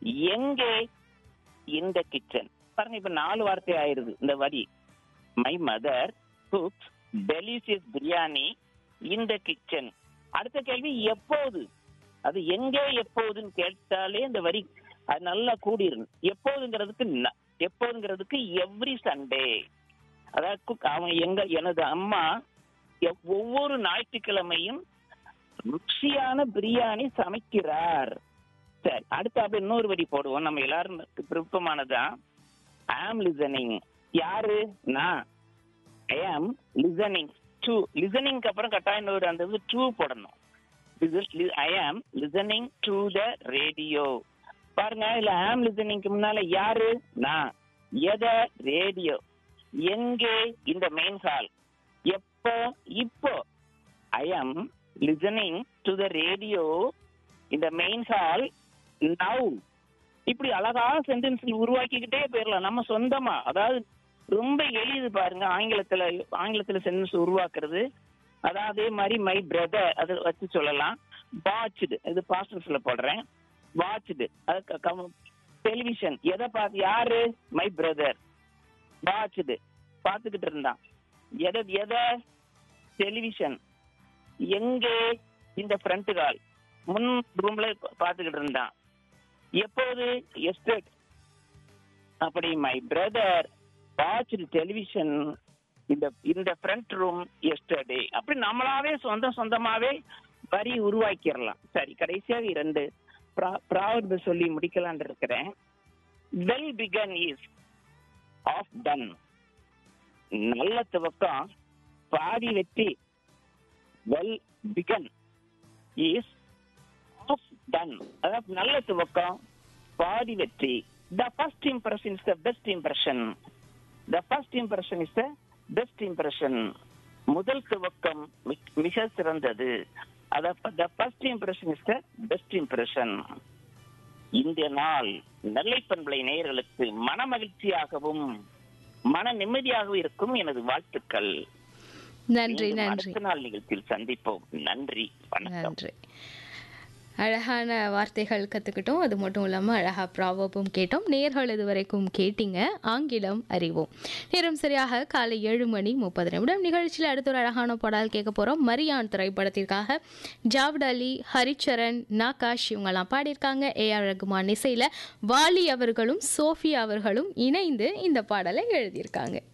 எங்கே? இந்த கிச்சன். பாருங்க, இப்ப 4 வார்த்தை ஆயிருது இந்த வரி. My mother cooks delicious biryani in the kitchen. அடுத்த கேள்வி எப்போது? அது எங்கே எப்போதுன்னு கேட்டாலே இந்த வரி அது நல்லா கூடிரும். எப்போதுங்கிறதுக்கு எவ்ரி சண்டே. அதாவது அவன் எனது அம்மா ஒவ்வொரு ஞாயிற்றுக்கிழமையும் ருசியான பிரியாணி சமைக்கிறார். சரி, அடுத்த இன்னொரு வரி போடுவோம். நம்ம எல்லாரும் விருப்பமானதான். ஐ ஆம் லிசனிங். யாரு? நான். ஐ ஆம் லிசனிங் டு. லிசனிங்க்கு அப்புறம் கட்டாயம் ஒரு அந்த டு போடணும். ஐ ஆம் லிசனிங் டு த ரேடியோ. பாருங்க, இல்ல ஆம் லிசனிங்க்கு முன்னால யாரு? நான். எத? ரேடியோ. எங்கே? இந்த மெயின் ஹால். எப்போ? இப்போ. ஐ ஆம் லிசனிங் டு த ரேடியோ இந்த மெயின் ஹால் நவ். இப்படி அழகா சென்டென்ஸ் உருவாக்கிக்கிட்டே போயிடலாம் நம்ம சொந்தமா. அதாவது ரொம்ப எளிது பாருங்க ஆங்கிலத்துல சென்டென்ஸ் உருவாக்குறது. அதாவது அதே மாதிரி மை பிரதர் அது வச்சு சொல்லலாம். வாட்ச்டு, இது பாஸ்டன்ஸ்ல போடுறேன். Watched, television. எதை பார்த்து? யாரு? My brother. வாட்ச்டு, பார்த்துக்கிட்டு இருந்தான். எதை? டெலிவிஷன். எங்கே? இந்த ஃப்ரண்ட் ஹால், முன் ரூம்ல பார்த்துக்கிட்டு இருந்தான். எப்போது? எஸ்டர்டே. அப்படி மை பிரதர் வாட்ச்டு டெலிவிஷன் இந்த ஃப்ரண்ட் ரூம் எஸ்டர்டே. அப்படி நம்மளாவே சொந்தமாவே வரி உருவாக்கிடலாம். சரி, கடைசியாக 2 ப்ராவர்பு சொல்லி முடிக்கலான் இருக்கிறேன். Well begin is of ton. நல்ல துவக்கம் பாதி வெற்றி. Well begin is of ton. அதாவது நல்ல துவக்கம் பாதி வெற்றி. The first impression is the best impression. The first impression is the best impression. முதல் துவக்கம் மிக சிறந்தது. The first impression is the best impression. இந்த நாள் நெல்லை பண்பலை நேயர்களுக்கு மன மகிழ்ச்சியாகவும் மன நிம்மதியாகவும் இருக்கும் எனது வாழ்த்துக்கள். நன்றி. அடுத்த நாள் நிகழ்ச்சியில் சந்திப்போம். நன்றி, வணக்கம். நன்றி. அழகான வார்த்தைகள் கற்றுக்கிட்டோம். அது மட்டும் இல்லாமல் அழகாக ப்ராவர்பும் கேட்டோம். நேர்கள் இதுவரைக்கும் கேட்டீங்க ஆங்கிலம் அறிவோம். நேரம் சரியாக காலை 7:30 நிகழ்ச்சியில் அடுத்த ஒரு அழகான பாடல் கேட்க போகிறோம். மரியான் திரைப்படத்திற்காக ஜாவ்ட் அலி, ஹரிச்சரன், நாகாஷ் இவங்கெல்லாம் பாடியிருக்காங்க. ஏஆர் ரகுமான் இசையில் வாலி அவர்களும் சோஃபியா அவர்களும் இணைந்து இந்த பாடலை எழுதியிருக்காங்க.